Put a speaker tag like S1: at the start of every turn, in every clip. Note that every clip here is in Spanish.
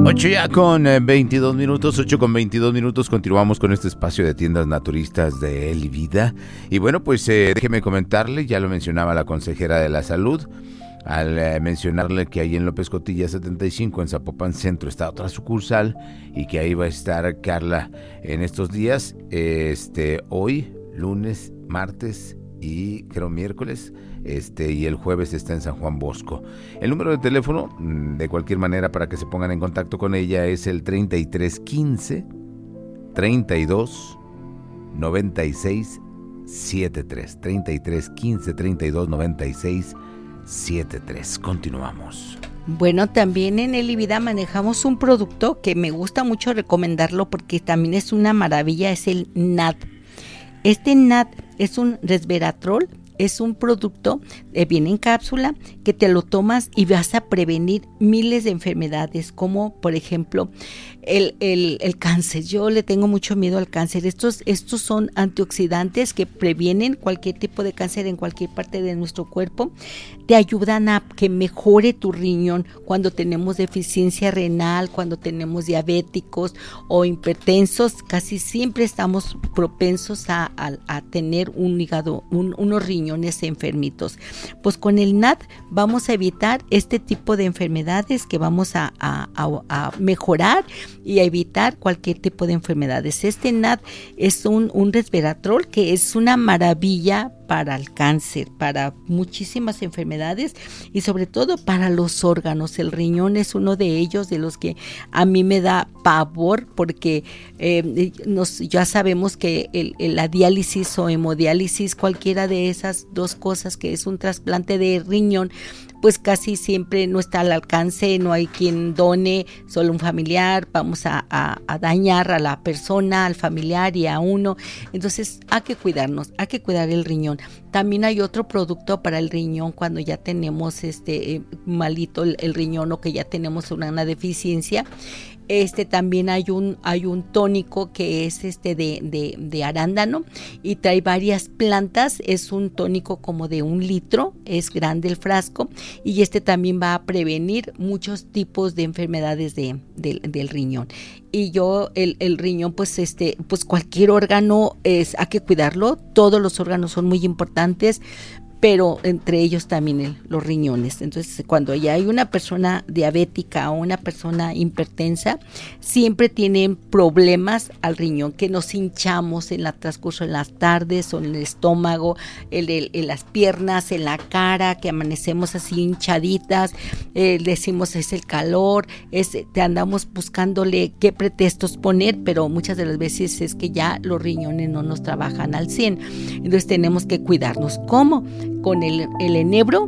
S1: 8 ya con 22 minutos, 8 con 22 minutos, continuamos con este espacio de tiendas naturistas de El Vida. Y bueno, pues déjeme comentarle, ya lo mencionaba la consejera de la salud, al mencionarle que ahí en López Cotilla 75, en Zapopan Centro, está otra sucursal y que ahí va a estar Carla en estos días, hoy, lunes, martes y creo miércoles, y el jueves está en San Juan Bosco. El número de teléfono, de cualquier manera, para que se pongan en contacto con ella, es el 3315 32 96 73. 3315 32 96 73. Continuamos.
S2: Bueno, también en El Vida manejamos un producto que me gusta mucho recomendarlo porque también es una maravilla, es el NAD. Este NAD es un resveratrol, es un producto, viene en cápsula, que te lo tomas y vas a prevenir miles de enfermedades, como por ejemplo el cáncer. Yo le tengo mucho miedo al cáncer. Estos son antioxidantes que previenen cualquier tipo de cáncer en cualquier parte de nuestro cuerpo. Te ayudan a que mejore tu riñón cuando tenemos deficiencia renal, cuando tenemos diabéticos o hipertensos. Casi siempre estamos propensos a tener un hígado, unos riñones enfermitos. Pues con el NAD vamos a evitar este tipo de enfermedades, que vamos a mejorar y a evitar cualquier tipo de enfermedades. Este NAD es un resveratrol que es una maravilla para el cáncer, para muchísimas enfermedades y sobre todo para los órganos. El riñón es uno de ellos, de los que a mí me da pavor, porque ya sabemos que la diálisis o hemodiálisis, cualquiera de esas dos cosas, que es un trasplante de riñón, pues casi siempre no está al alcance, no hay quien done, solo un familiar, vamos a dañar a la persona, al familiar y a uno. Entonces hay que cuidarnos, hay que cuidar el riñón. También hay otro producto para el riñón cuando ya tenemos malito el riñón, o que ya tenemos una deficiencia. También hay un tónico que es de arándano y trae varias plantas. Es un tónico como de 1 litro, es grande el frasco, y también va a prevenir muchos tipos de enfermedades del riñón. Y el riñón, pues cualquier órgano hay que cuidarlo. Todos los órganos son muy importantes, pero entre ellos también los riñones. Entonces, cuando ya hay una persona diabética o una persona hipertensa, siempre tienen problemas al riñón, que nos hinchamos en la transcurso en las tardes, o en el estómago, en las piernas, en la cara, que amanecemos así hinchaditas, decimos es el calor, te andamos buscándole qué pretextos poner, pero muchas de las veces es que ya los riñones no nos trabajan al 100. Entonces tenemos que cuidarnos. ¿Cómo? Con el enebro,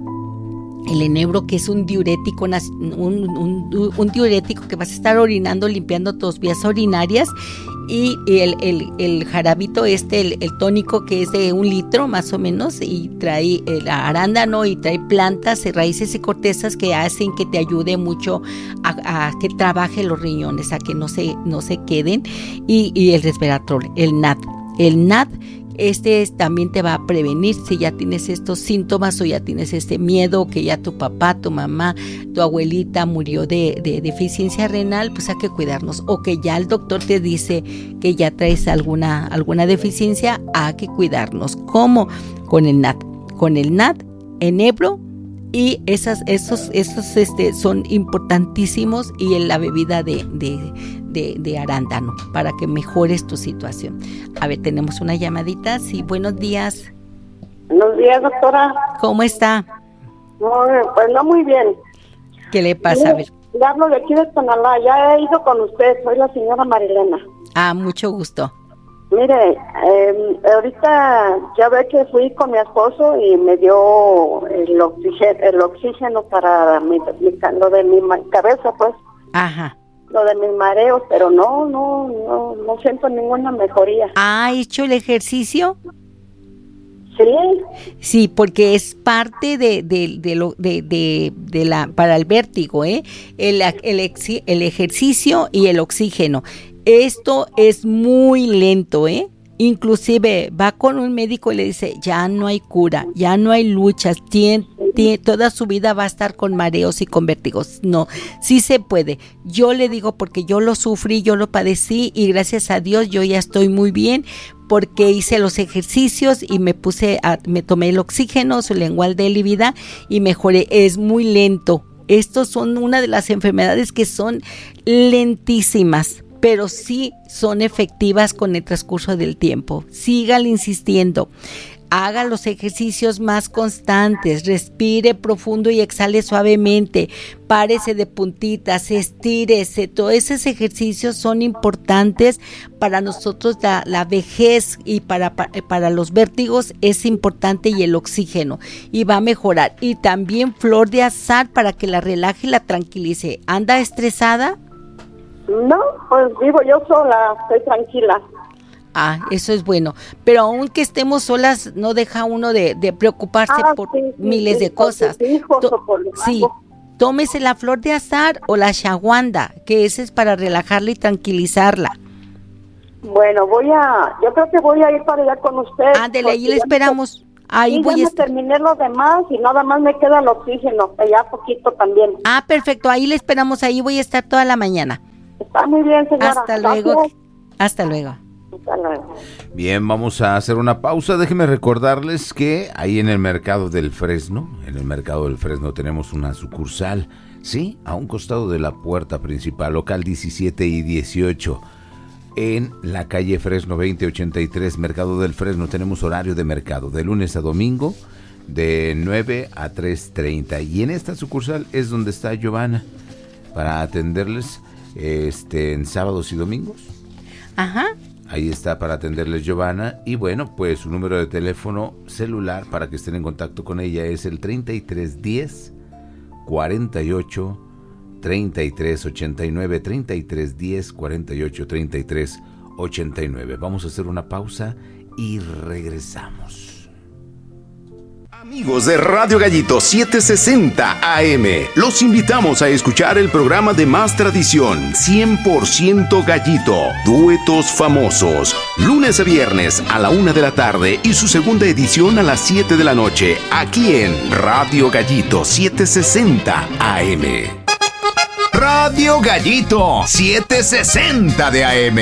S2: que es un diurético, un diurético que vas a estar orinando, limpiando tus vías urinarias, y el jarabito el tónico, que es de 1 litro más o menos, y trae el arándano y trae plantas, raíces y cortezas que hacen que te ayude mucho a que trabaje los riñones, a que no se queden, y el resveratrol, el NAD. El NAD también te va a prevenir si ya tienes estos síntomas, o ya tienes miedo, que ya tu papá, tu mamá, tu abuelita murió de deficiencia renal, pues hay que cuidarnos. O que ya el doctor te dice que ya traes alguna deficiencia, hay que cuidarnos. ¿Cómo? Con el NAD. Con el NAD, enebro, y esos son importantísimos, y en la bebida de arándano, para que mejores tu situación. A ver, tenemos una llamadita. Sí, buenos días.
S3: Buenos días, doctora.
S2: ¿Cómo está?
S3: Pues no muy bien.
S2: ¿Qué le pasa? A ver.
S3: Le hablo de aquí de Tonalá. Ya he ido con usted. Soy la señora Marilena.
S2: Mucho gusto.
S3: Mire, ahorita ya ve que fui con mi esposo y me dio el oxígeno para lo de mi cabeza, pues.
S2: Ajá.
S3: Lo de mis mareos, pero no siento ninguna mejoría.
S2: ¿Ha hecho el ejercicio?
S3: Sí.
S2: Sí, porque es parte para el vértigo, el ejercicio y el oxígeno. Esto es muy lento, y inclusive va con un médico y le dice, ya no hay cura, ya no hay luchas, toda su vida va a estar con mareos y con vértigos. No, sí se puede. Yo le digo porque yo lo sufrí, yo lo padecí y gracias a Dios yo ya estoy muy bien porque hice los ejercicios y me tomé el oxígeno, su lengual de Elivida y mejoré. Es muy lento. Estos son una de las enfermedades que son lentísimas, pero sí son efectivas con el transcurso del tiempo. Sígale insistiendo. Haga los ejercicios más constantes, respire profundo y exhale suavemente, párese de puntitas, estírese. Todos esos ejercicios son importantes para nosotros, la vejez y para los vértigos es importante y el oxígeno y va a mejorar. Y también flor de azahar para que la relaje y la tranquilice. ¿Anda estresada?
S3: No, pues vivo yo sola, estoy tranquila.
S2: Eso es bueno, pero aunque estemos solas no deja uno de preocuparse por miles de cosas. Sí, tómese la flor de azahar o la ashwagandha, que ese es para relajarla y tranquilizarla.
S3: Bueno, yo creo que voy a ir para allá con usted.
S2: Ándele, ahí le esperamos. Ahí voy a
S3: terminé lo demás y nada más me queda el oxígeno, allá poquito también.
S2: Perfecto, ahí le esperamos, ahí voy a estar toda la mañana.
S3: Está muy bien, señora.
S2: Hasta luego. Hasta luego.
S1: Bien, vamos a hacer una pausa. Déjenme recordarles que ahí en el mercado del Fresno, tenemos una sucursal, sí, a un costado de la puerta principal, local 17 y 18, en la calle Fresno 2083, Mercado del Fresno. Tenemos horario de mercado de lunes a domingo, de 9 a 3:30. Y en esta sucursal es donde está Giovanna para atenderles en sábados y domingos.
S2: Ajá.
S1: Ahí está para atenderles Giovanna. Y bueno, pues su número de teléfono celular para que estén en contacto con ella es el 3310 48 33 89, 3310 48 33 89. Vamos a hacer una pausa y regresamos.
S4: Amigos de Radio Gallito 760 AM, los invitamos a escuchar el programa de más tradición, 100% Gallito, duetos famosos, lunes a viernes a la 1 de la tarde y su segunda edición a las 7 de la noche, aquí en Radio Gallito 760 AM. Radio Gallito 760 de AM.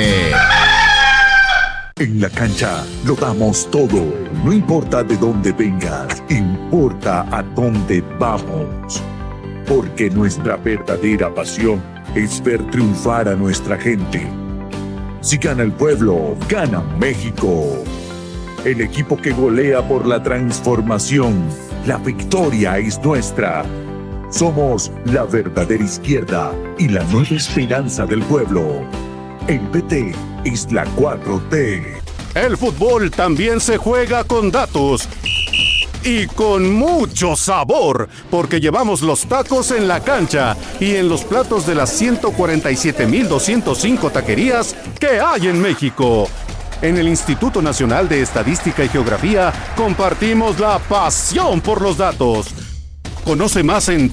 S5: En la cancha lo damos todo, no importa de dónde vengas, importa a dónde vamos. Porque nuestra verdadera pasión es ver triunfar a nuestra gente. Si gana el pueblo, gana México. El equipo que golea por la transformación, la victoria es nuestra. Somos la verdadera izquierda y la nueva esperanza del pueblo. El PT es la 4T.
S6: El fútbol también se juega con datos y con mucho sabor, porque llevamos los tacos en la cancha y en los platos de las 147,205 taquerías que hay en México. En el Instituto Nacional de Estadística y Geografía compartimos la pasión por los datos. Conoce más en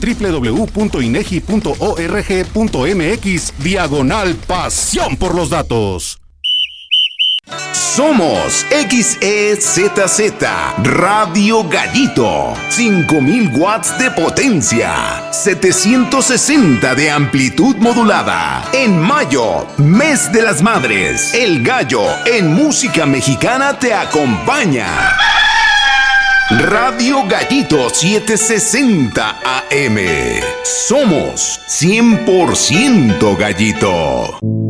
S6: www.inegi.org.mx/pasión por los datos.
S4: Somos XEZZ Radio Gallito, 5,000 watts de potencia, 760 de amplitud modulada. En mayo, mes de las madres, el gallo en música mexicana te acompaña. Radio Gallito 760 AM. Somos 100% Gallito.